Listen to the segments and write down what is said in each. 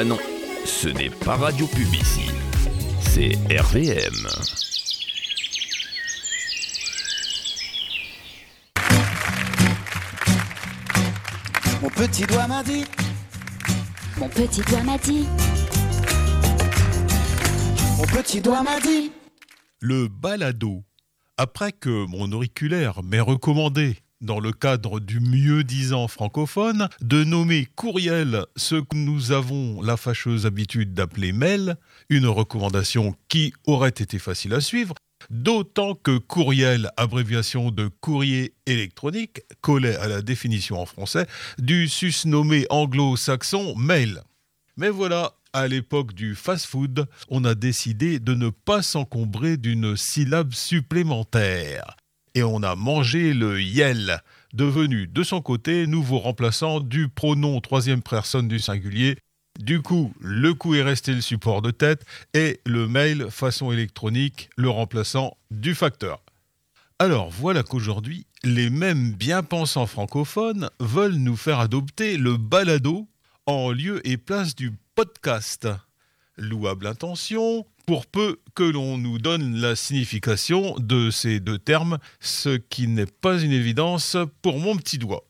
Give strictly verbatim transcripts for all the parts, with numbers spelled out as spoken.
Ah non, ce n'est pas Radio Pub ici, c'est R V M. Mon petit doigt m'a dit, Mon petit doigt m'a dit, mon petit doigt m'a dit. Le balado. Après que mon auriculaire m'ait recommandé, dans le cadre du mieux-disant francophone, de nommer courriel ce que nous avons la fâcheuse habitude d'appeler mail, une recommandation qui aurait été facile à suivre, d'autant que courriel, abréviation de courrier électronique, collait à la définition en français du susnommé anglo-saxon mail. Mais voilà, à l'époque du fast-food, on a décidé de ne pas s'encombrer d'une syllabe supplémentaire. Et on a mangé le yel, devenu de son côté nouveau remplaçant du pronom troisième personne du singulier. Du coup, le coup est resté le support de tête et le mail façon électronique le remplaçant du facteur. Alors voilà qu'aujourd'hui, les mêmes bien-pensants francophones veulent nous faire adopter le balado en lieu et place du podcast. Louable intention, pour peu que l'on nous donne la signification de ces deux termes, ce qui n'est pas une évidence pour mon petit doigt.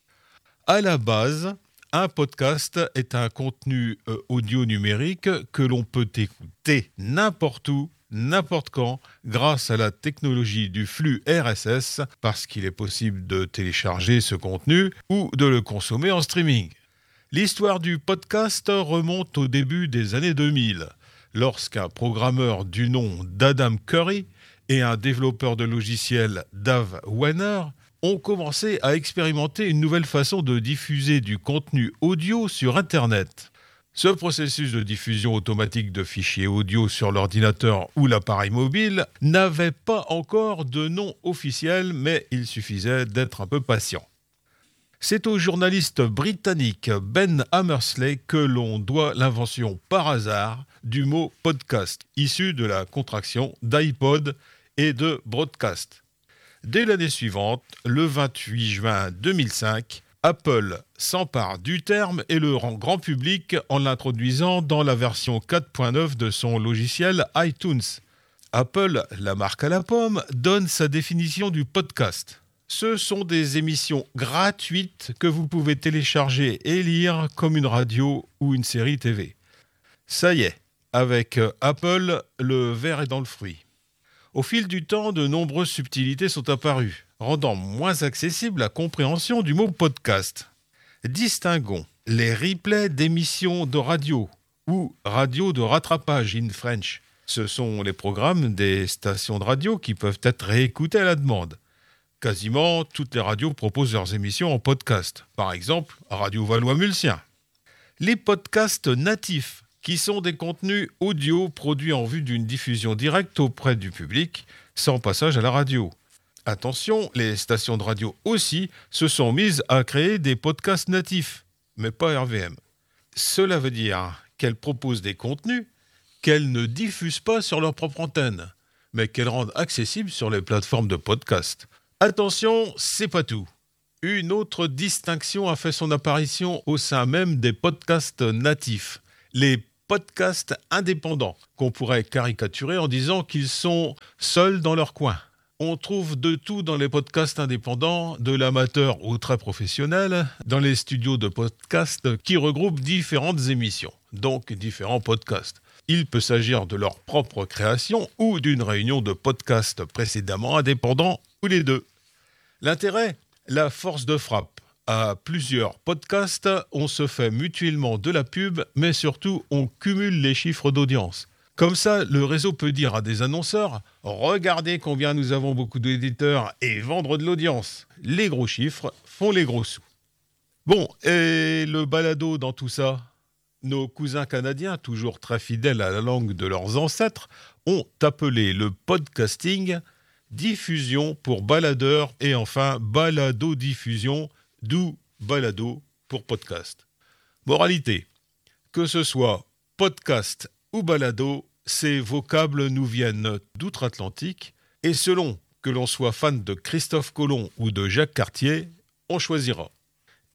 À la base, un podcast est un contenu euh, audio numérique que l'on peut écouter n'importe où, n'importe quand, grâce à la technologie du flux R S S, parce qu'il est possible de télécharger ce contenu ou de le consommer en streaming. L'histoire du podcast remonte au début des années deux mille, lorsqu'un programmeur du nom d'Adam Curry et un développeur de logiciels Dave Wehner ont commencé à expérimenter une nouvelle façon de diffuser du contenu audio sur Internet. Ce processus de diffusion automatique de fichiers audio sur l'ordinateur ou l'appareil mobile n'avait pas encore de nom officiel, mais il suffisait d'être un peu patient. C'est au journaliste britannique Ben Hammersley que l'on doit l'invention par hasard du mot podcast, issu de la contraction d'iPod et de broadcast. Dès l'année suivante, le vingt-huit juin deux mille cinq, Apple s'empare du terme et le rend grand public en l'introduisant dans la version quatre point neuf de son logiciel iTunes. Apple, la marque à la pomme, donne sa définition du podcast. Ce sont des émissions gratuites que vous pouvez télécharger et lire comme une radio ou une série T V. Ça y est, avec Apple, le verre est dans le fruit. Au fil du temps, de nombreuses subtilités sont apparues, rendant moins accessible la compréhension du mot podcast. Distinguons les replays d'émissions de radio ou radio de rattrapage in French. Ce sont les programmes des stations de radio qui peuvent être réécoutés à la demande. Quasiment toutes les radios proposent leurs émissions en podcast. Par exemple, Radio Valois-Mulsien. Les podcasts natifs, qui sont des contenus audio produits en vue d'une diffusion directe auprès du public, sans passage à la radio. Attention, les stations de radio aussi se sont mises à créer des podcasts natifs, mais pas R V M. Cela veut dire qu'elles proposent des contenus qu'elles ne diffusent pas sur leur propre antenne, mais qu'elles rendent accessibles sur les plateformes de podcast. Attention, c'est pas tout. Une autre distinction a fait son apparition au sein même des podcasts natifs. Les podcasts indépendants, qu'on pourrait caricaturer en disant qu'ils sont seuls dans leur coin. On trouve de tout dans les podcasts indépendants, de l'amateur au très professionnel, dans les studios de podcasts qui regroupent différentes émissions, donc différents podcasts. Il peut s'agir de leur propre création ou d'une réunion de podcasts précédemment indépendants ou les deux. L'intérêt, la force de frappe. À plusieurs podcasts, on se fait mutuellement de la pub, mais surtout on cumule les chiffres d'audience. Comme ça, le réseau peut dire à des annonceurs « Regardez combien nous avons beaucoup d'éditeurs et vendre de l'audience. Les gros chiffres font les gros sous. » Bon, et le balado dans tout ça ? Nos cousins canadiens, toujours très fidèles à la langue de leurs ancêtres, ont appelé le podcasting diffusion pour baladeur et enfin balado-diffusion, d'où balado pour podcast. Moralité, que ce soit podcast ou balado, ces vocables nous viennent d'outre-Atlantique et selon que l'on soit fan de Christophe Colomb ou de Jacques Cartier, on choisira.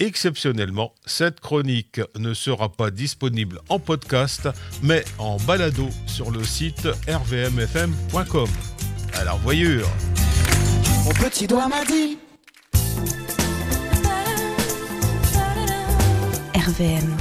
Exceptionnellement, cette chronique ne sera pas disponible en podcast, mais en balado sur le site r v m f m point com. Alors voyure. Mon petit doigt m'a dit. R V M